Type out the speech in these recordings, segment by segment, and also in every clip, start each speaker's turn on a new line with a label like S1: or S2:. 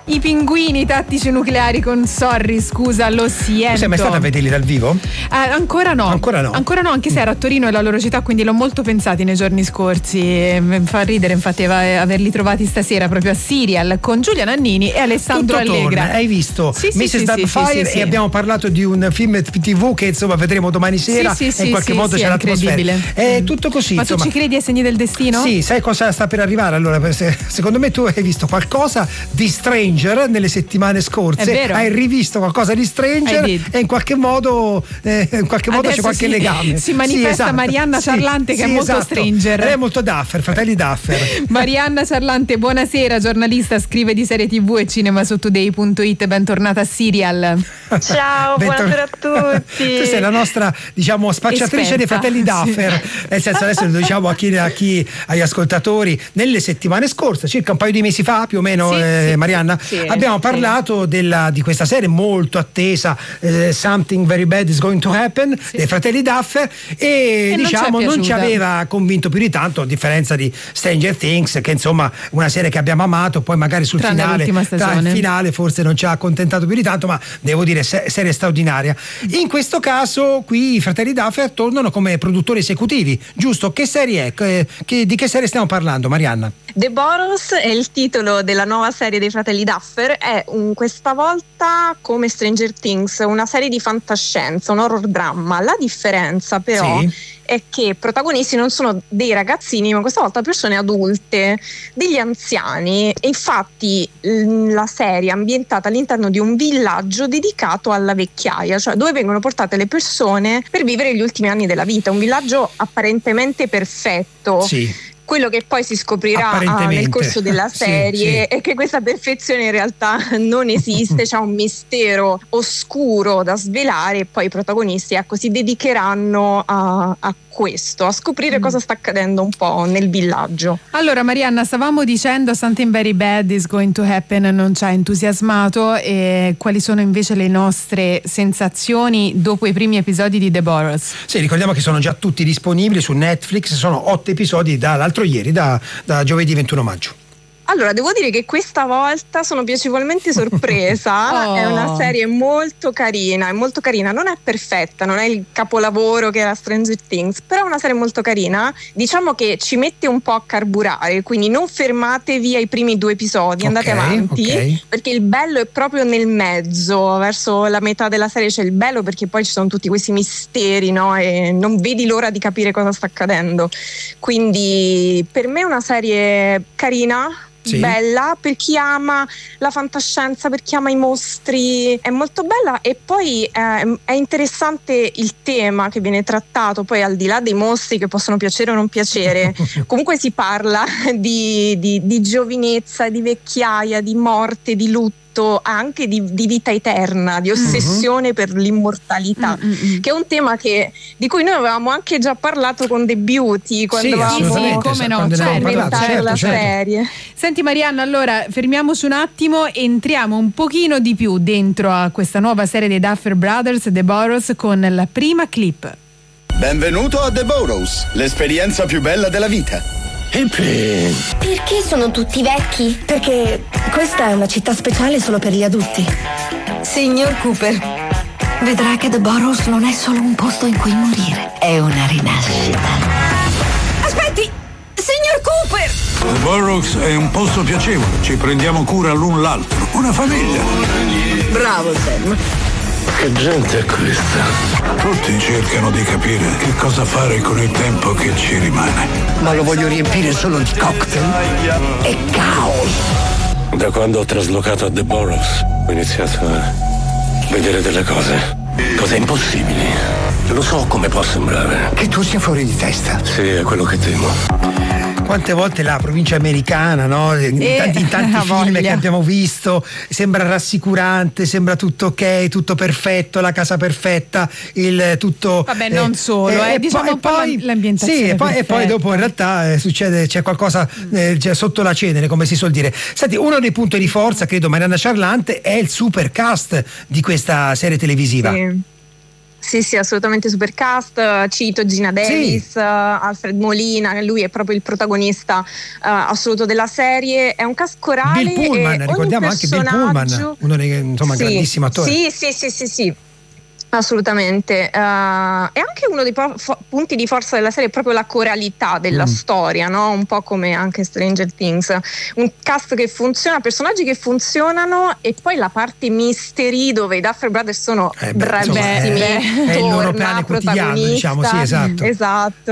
S1: I pinguini tattici nucleari con Sorry, scusa, lo siento.
S2: Sei mai stata a vederli dal vivo?
S1: Ancora no, anche se ero a Torino e la loro città, quindi l'ho molto pensati nei giorni scorsi. Mi fa ridere infatti averli trovati stasera proprio a Serial con Giulia Nannini e Alessandro
S2: Tutto
S1: Allegra.
S2: Torna. Hai visto
S1: Sì,
S2: Mrs. Doubtfire e abbiamo parlato di un film TV che insomma vedremo domani sera e in qualche modo c'è l'atmosfera. È tutto così.
S1: Ma
S2: insomma.
S1: tu ci credi ai segni del destino?
S2: Sì, sai cosa sta per arrivare? Allora, secondo me tu hai visto qualcosa di Stranger nelle settimane scorse.
S1: È vero.
S2: Hai rivisto qualcosa di Stranger e in qualche modo c'è qualche legame.
S1: Si manifesta esatto. Marianna Ciarlante che è molto Stranger.
S2: Lei è molto Duffer, fratelli Duffer.
S1: Marianna Ciarlante, buonasera, giornalista, scrive di serie TV e cinema su Today.it. Bentornata a Serial.
S3: Ciao, buonasera a tutti.
S2: Tu sei la nostra, diciamo, spacciatrice dei fratelli Duffer. Nel senso, adesso lo diciamo agli ascoltatori, nelle settimane scorse, circa un paio di mesi fa più o meno, Marianna, abbiamo parlato di questa serie molto attesa, Something Very Bad is Going to Happen, dei fratelli Duffer, e diciamo non ci aveva convinto più di tanto, a differenza di Stranger Things, che insomma una serie che abbiamo amato, poi magari sul finale forse non ci ha accontentato più di tanto, ma devo dire serie straordinaria. In questo caso qui i fratelli Duffer tornano come produttori esecutivi, giusto? Che serie è? Di che serie stiamo parlando, Marianna?
S3: The Boros è il titolo della nuova serie dei fratelli Duffer, è questa volta come Stranger Things, una serie di fantascienza, un horror dramma. La differenza però è che i protagonisti non sono dei ragazzini, ma questa volta persone adulte, degli anziani, e infatti la serie è ambientata all'interno di un villaggio dedicato alla vecchiaia, cioè dove vengono portate le persone per vivere gli ultimi anni della vita, un villaggio apparentemente perfetto. Quello che poi si scoprirà nel corso della serie è che questa perfezione in realtà non esiste, c'è un mistero oscuro da svelare, e poi i protagonisti si dedicheranno a questo, a scoprire cosa sta accadendo un po' nel villaggio.
S1: Allora Marianna, stavamo dicendo Something Very Bad is Going to Happen non ci ha entusiasmato, e quali sono invece le nostre sensazioni dopo i primi episodi di The Boros?
S2: Sì, ricordiamo che sono già tutti disponibili su Netflix, sono 8 episodi dall'altro ieri, da giovedì 21 maggio.
S3: Allora, devo dire che questa volta sono piacevolmente sorpresa. È una serie molto carina, non è perfetta, non è il capolavoro che era Stranger Things, però è una serie molto carina. Diciamo che ci mette un po' a carburare, quindi non fermatevi ai primi 2 episodi, andate avanti, perché il bello è proprio nel mezzo, verso la metà della serie c'è il bello, perché poi ci sono tutti questi misteri, no? E non vedi l'ora di capire cosa sta accadendo. Quindi per me è una serie carina, bella, per chi ama la fantascienza, per chi ama i mostri, è molto bella. E poi è interessante il tema che viene trattato, poi al di là dei mostri che possono piacere o non piacere comunque si parla di giovinezza, di vecchiaia, di morte, di lutto, anche di vita eterna, di ossessione per l'immortalità, che è un tema di cui noi avevamo anche già parlato con The Beauty quando
S1: commentare
S3: la serie.
S1: Senti Marianna, allora fermiamoci un attimo e entriamo un pochino di più dentro a questa nuova serie dei Duffer Brothers, The Boros, con la prima clip.
S4: Benvenuto a The Boros, l'esperienza più bella della vita.
S5: Perché sono tutti vecchi? Perché questa è una città speciale solo per gli adulti. Signor Cooper, vedrà che The Boros non è solo un posto in cui morire, è una rinascita.
S6: Aspetti! Signor Cooper!
S7: The Boros è un posto piacevole, ci prendiamo cura l'un l'altro, una famiglia.
S6: Bravo Sam.
S7: Che gente è questa? Tutti cercano di capire che cosa fare con il tempo che ci rimane.
S8: Ma lo voglio riempire solo di cocktail e caos.
S9: Da quando ho traslocato a The Boros ho iniziato a vedere delle cose impossibili. Lo so come può sembrare.
S8: Che tu sia fuori di testa.
S9: Sì, è quello che temo.
S2: Quante volte la provincia americana, no? In tanti film che abbiamo visto, sembra rassicurante, sembra tutto ok, tutto perfetto, la casa perfetta, il tutto.
S1: Vabbè, non solo, diciamo un po' l'ambientazione.
S2: Sì, e poi dopo in realtà succede, c'è qualcosa sotto la cenere, come si suol dire. Senti, uno dei punti di forza, credo, Marianna Ciarlante, è il super cast di questa serie televisiva.
S3: Sì, assolutamente super cast. Cito Gina Davis, Alfred Molina, lui è proprio il protagonista assoluto della serie. È un cast corale.
S2: Bill Pullman, ricordiamo anche Bill Pullman, uno dei grandissimi attori.
S3: Sì. Assolutamente, e anche uno dei punti di forza della serie è proprio la coralità della storia, no? Un po' come anche Stranger Things, un cast che funziona, personaggi che funzionano, e poi la parte mystery dove i Duffer Brothers sono bravissimi,
S2: è il loro pane quotidiano, diciamo, sì,
S3: esatto.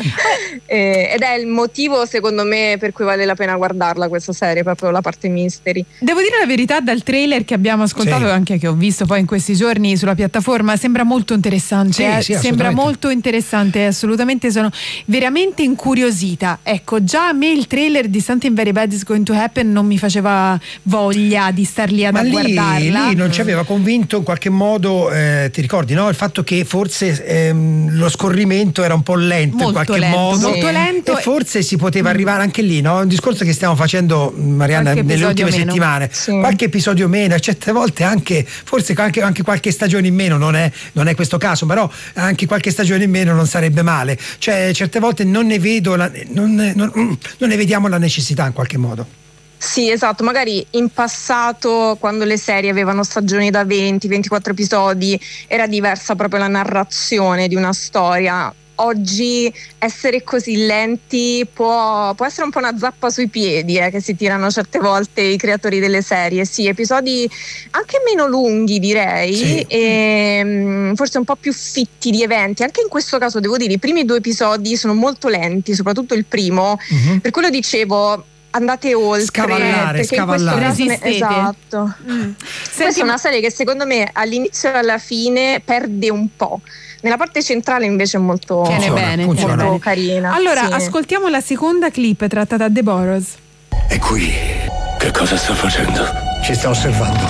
S3: Ed è il motivo secondo me per cui vale la pena guardarla questa serie, proprio la parte mystery.
S1: Devo dire la verità, dal trailer che abbiamo ascoltato e anche che ho visto poi in questi giorni sulla piattaforma, sembra molto interessante, sembra molto interessante, assolutamente, sono veramente incuriosita. Ecco, già a me il trailer di Something Very Bad Is Going to Happen non mi faceva voglia di star lì a guardarla.
S2: Lì non ci aveva convinto in qualche modo, ti ricordi, no? Il fatto che forse lo scorrimento era un po' lento,
S1: molto
S2: in qualche
S1: modo, molto lento,
S2: e forse si poteva arrivare anche lì, no? Un discorso che stiamo facendo, Marianna, nelle ultime settimane, qualche episodio meno, certe volte anche forse anche qualche stagione in meno. Non è questo caso, però anche qualche stagione in meno non sarebbe male. Cioè, certe volte non ne vediamo la necessità in qualche modo.
S3: Sì, esatto, magari in passato, quando le serie avevano stagioni da 20-24 episodi, era diversa proprio la narrazione di una storia. Oggi essere così lenti può essere un po' una zappa sui piedi che si tirano certe volte i creatori delle serie. Sì, episodi anche meno lunghi, direi, e forse un po' più fitti di eventi. Anche in questo caso devo dire, i primi 2 episodi sono molto lenti, soprattutto il primo. Per quello dicevo, andate oltre,
S2: scavallare.
S3: Esatto. Questa è una serie che secondo me all'inizio e alla fine perde un po'. Nella parte centrale invece è molto carina.
S1: Allora, ascoltiamo la seconda clip tratta da The Burrows.
S9: È qui. Che cosa sta facendo?
S8: Ci sta osservando.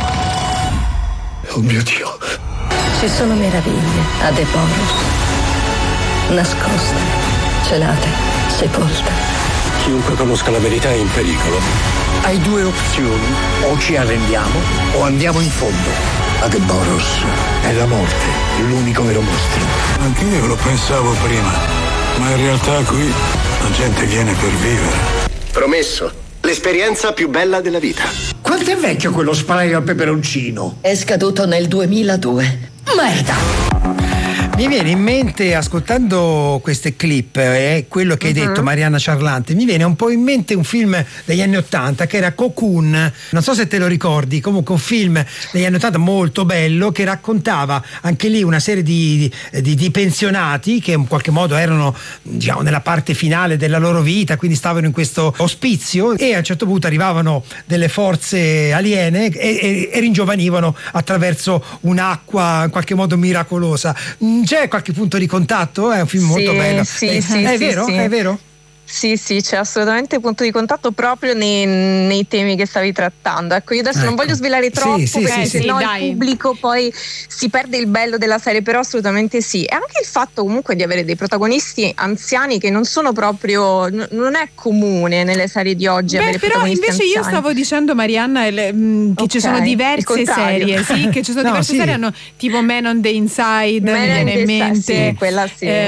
S9: Oh mio Dio.
S5: Ci sono meraviglie a The Burrows. Nascoste, celate, sepolte.
S9: Chiunque conosca la verità è in pericolo.
S8: Hai 2 opzioni: o ci arrendiamo o andiamo in fondo. A The Burrows è la morte, l'unico vero mostro.
S7: Anche io lo pensavo prima, ma in realtà qui la gente viene per vivere.
S4: Promesso, l'esperienza più bella della vita.
S8: Quanto è vecchio quello spray al peperoncino?
S5: È scaduto nel 2002. Merda!
S2: Mi viene in mente, ascoltando queste clip, quello che hai detto, Marianna Ciarlante, mi viene un po' in mente un film degli anni '80 che era Cocoon, non so se te lo ricordi, comunque un film degli anni '80 molto bello che raccontava anche lì una serie di pensionati che in qualche modo erano, diciamo, nella parte finale della loro vita, quindi stavano in questo ospizio e a un certo punto arrivavano delle forze aliene e ringiovanivano attraverso un'acqua in qualche modo miracolosa. C'è qualche punto di contatto? È un film molto bello. È vero? È vero?
S3: Sì, c'è assolutamente punto di contatto proprio nei temi che stavi trattando. Ecco, io adesso non voglio svelare troppo perché sennò il pubblico poi si perde il bello della serie, però assolutamente sì. E anche il fatto comunque di avere dei protagonisti anziani che non sono proprio, non è comune nelle serie di oggi avere protagonisti
S1: invece
S3: anziani.
S1: Io stavo dicendo, Marianna, che ci sono diverse serie, che ci sono diverse serie, hanno tipo Man on the Inside, mi viene in mente,
S3: quella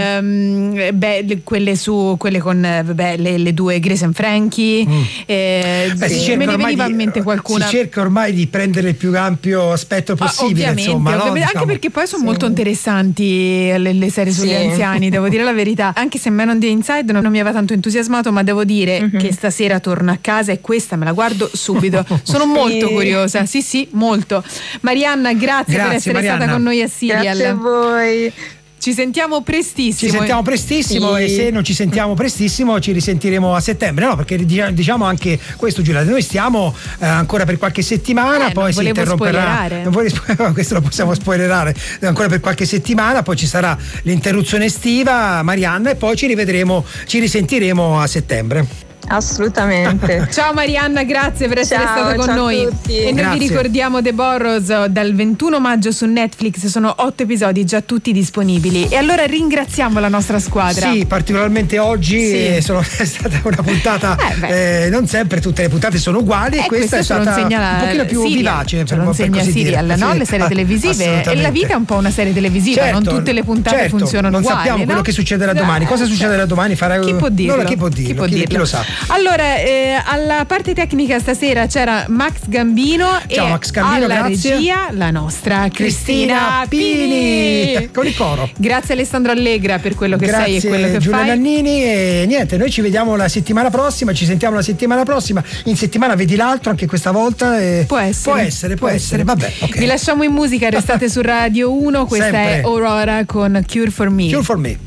S1: quelle con le 2 Grace and Frankie, me ne veniva in mente qualcuna.
S2: Si cerca ormai di prendere il più ampio spettro possibile, insomma, no?
S1: Anche perché poi sono molto interessanti le serie sugli anziani, devo dire la verità, anche se Man on the Inside non mi aveva tanto entusiasmato, ma devo dire che stasera torno a casa e questa me la guardo subito. Sono molto curiosa, sì, molto. Marianna, grazie per essere stata con noi a Serial.
S3: Grazie a voi.
S1: Ci sentiamo prestissimo.
S2: E se non ci sentiamo prestissimo ci risentiremo a settembre, no? Perché diciamo anche questo, Giulia, noi stiamo ancora per qualche settimana, poi si interromperà. Questo lo possiamo spoilerare ancora per qualche settimana, poi ci sarà l'interruzione estiva, Marianna, e poi ci risentiremo a settembre.
S3: Assolutamente.
S1: Ciao Marianna, grazie per essere stata con noi. E noi vi ricordiamo The Burrows dal 21 maggio su Netflix, sono 8 episodi già tutti disponibili. E allora ringraziamo la nostra squadra.
S2: Sì, particolarmente oggi è stata una puntata, non sempre tutte le puntate sono uguali, e questa è stata un pochino più vivace, per così
S1: serial,
S2: dire.
S1: No? Le serie televisive, e la vita è un po' una serie televisiva, non tutte le puntate funzionano uguali.
S2: Non sappiamo quello che succederà domani. Cosa succederà domani?
S1: Chi può dirlo?
S2: Chi lo sa?
S1: Allora, alla parte tecnica stasera c'era Max Gambino.
S2: Ciao,
S1: e
S2: Max Gambino,
S1: alla
S2: grazie.
S1: regia la nostra Cristina Pini
S2: con il coro.
S1: Grazie Alessandro Allegra per quello che sei e quello che
S2: Giulia
S1: fai.
S2: Nannini, e niente, noi ci vediamo la settimana prossima, ci sentiamo la settimana prossima. In settimana vedi l'altro anche questa volta.
S1: Può essere.
S2: Vabbè, okay.
S1: Vi lasciamo in musica, restate su Radio 1. Questa
S2: Sempre.
S1: è Aurora con Cure for Me.
S2: Cure for Me.